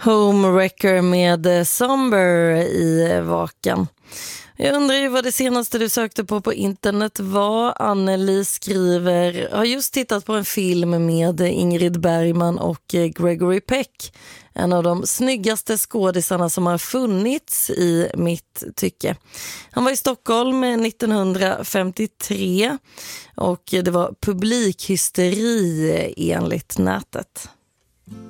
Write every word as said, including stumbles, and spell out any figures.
Homewrecker med Somber i vaken. Jag undrar ju vad det senaste du sökte på på internet var. Anneli skriver, har just tittat på en film med Ingrid Bergman och Gregory Peck. En av de snyggaste skådisarna som har funnits i mitt tycke. Han var i Stockholm nittonhundrafemtiotre och det var publikhysteri enligt nätet.